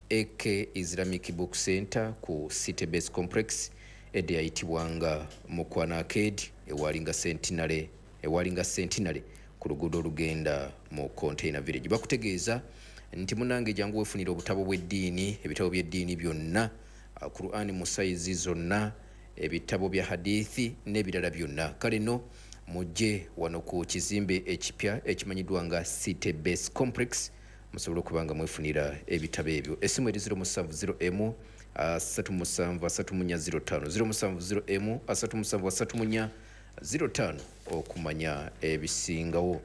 AK Islamic Book Center ku City Base Complex edde yayitibwanga Mukwana Arcade ewalinga Centenary ku luguudo olugenda mu Container Village. Bakutegeeza nti munange jangu wefunira obutabo bw'eddiini, ebitabo by'eddiini byonna, Qur'an mu saizi zonna, ebitabo bya hadithi n'ebirala byonna. Kale no mujje wano ku kizimbe ekipya ekimanyiddwa nga City Base Complex musobole okubanga mwefunira ebitabo ebyo. Essimu eri 070M 373305 070M 373305 okumanya ebisingawo.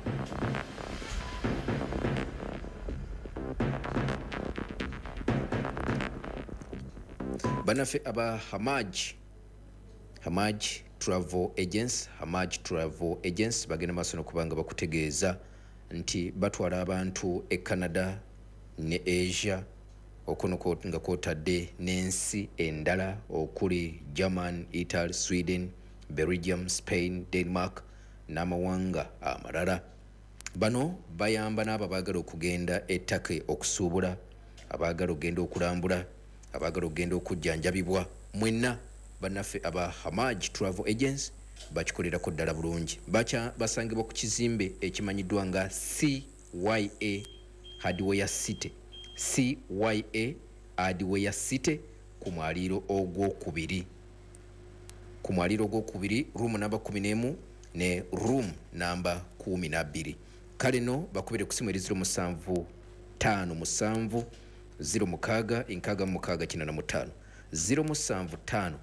Banafe aba Hamaj Travel Agents bagenda maaso n'okubanga bakutegeeza nti batwala abantu e Canada ne Asia okono nga kwotadde n'ensi endala okuli German, Italy, Sweden, Belgium, Spain, Denmark n'amawanga amalala. Bano bayamba n'abo abaagala okugenda ettaka okusuubula, abaagala okugenda okulambula, abaagala okugenda okujjanjabibwa. Mwenna bannaffe aba Hamaj Travel Agents bakikolerako ddala bulungi. Basangibwa ku kizimbe ekimanyiddwa nga CYA Hardware City. CYA Hardware City ku mwaliiro ogwokubiri, room namba 11 ne room namba 12. Kale no bakubire ku simu eri 075 0 6 075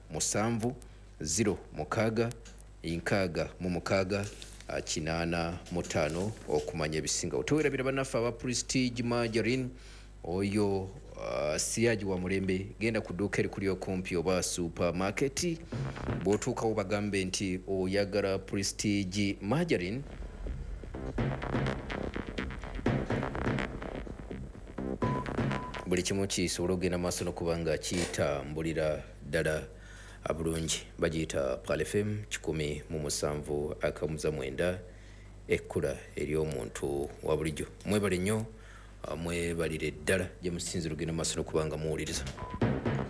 0 okumanya ebisingawo. Tuwerabira bannaffe aba Prestige Margarine. Oyo siyaji wa mulembe, genda ku dduuka erikuli okumpi oba supermarket, bw'otuukawo bagambe nti oyagala Prestige Margarine. Buli kimu kisobola okugenda maaso n'okubanga kitambulira ddala bulungi. Bagiyita Pal FM 107.9 ekkula ery'omuntu wa bulijjo. Mwebale nnyo, mwebalire ddala gye musinzira okugenda maaso n'okubanga muwuliriza.